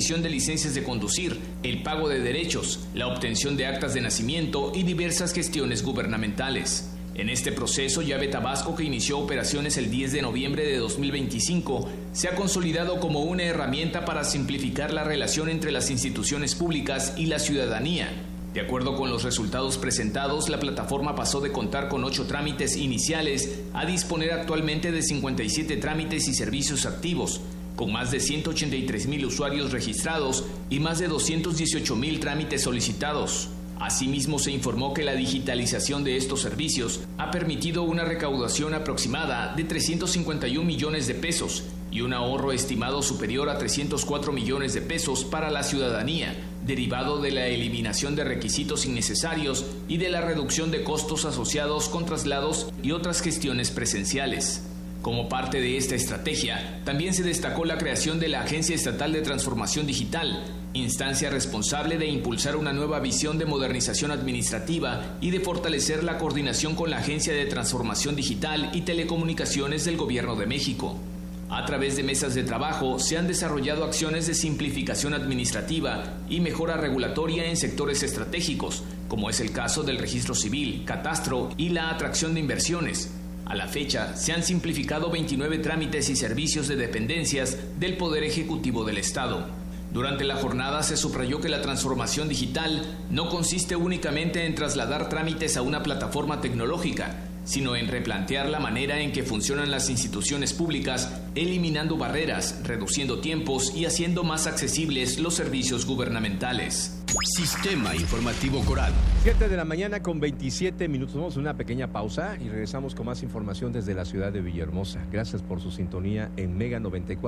emisión de licencias de conducir, el pago de derechos, la obtención de actas de nacimiento y diversas gestiones gubernamentales. En este proceso, Llave Tabasco, que inició operaciones el 10 de noviembre de 2025, se ha consolidado como una herramienta para simplificar la relación entre las instituciones públicas y la ciudadanía. De acuerdo con los resultados presentados, la plataforma pasó de contar con 8 trámites iniciales a disponer actualmente de 57 trámites y servicios activos, con más de 183,000 usuarios registrados y más de 218,000 trámites solicitados. Asimismo, se informó que la digitalización de estos servicios ha permitido una recaudación aproximada de 351 millones de pesos y un ahorro estimado superior a 304 millones de pesos para la ciudadanía, derivado de la eliminación de requisitos innecesarios y de la reducción de costos asociados con traslados y otras gestiones presenciales. Como parte de esta estrategia, también se destacó la creación de la Agencia Estatal de Transformación Digital, instancia responsable de impulsar una nueva visión de modernización administrativa y de fortalecer la coordinación con la Agencia de Transformación Digital y Telecomunicaciones del Gobierno de México. A través de mesas de trabajo se han desarrollado acciones de simplificación administrativa y mejora regulatoria en sectores estratégicos, como es el caso del registro civil, catastro y la atracción de inversiones. A la fecha, se han simplificado 29 trámites y servicios de dependencias del Poder Ejecutivo del Estado. Durante la jornada se subrayó que la transformación digital no consiste únicamente en trasladar trámites a una plataforma tecnológica, sino en replantear la manera en que funcionan las instituciones públicas, eliminando barreras, reduciendo tiempos y haciendo más accesibles los servicios gubernamentales. Sistema Informativo Coral. 7 de la mañana con 27 minutos. Vamos a una pequeña pausa y regresamos con más información desde la ciudad de Villahermosa. Gracias por su sintonía en Mega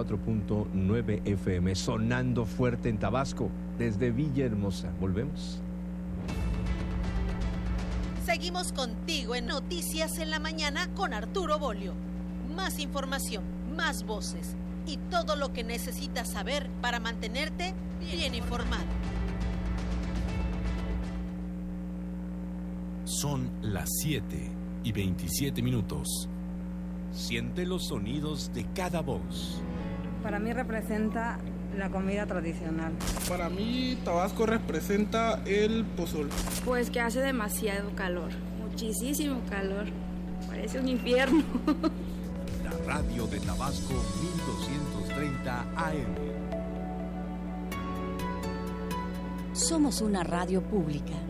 94.9 FM, sonando fuerte en Tabasco, desde Villahermosa. Volvemos. Seguimos contigo en Noticias en la Mañana con Arturo Bolio. Más información, más voces y todo lo que necesitas saber para mantenerte bien informado. Son las 7:27 minutos. Siente los sonidos de cada voz. Para mí representa la comida tradicional. Para mí Tabasco representa el pozol. Pues que hace demasiado calor, muchísimo calor, parece un infierno. La radio de Tabasco 1230 AM. Somos una radio pública.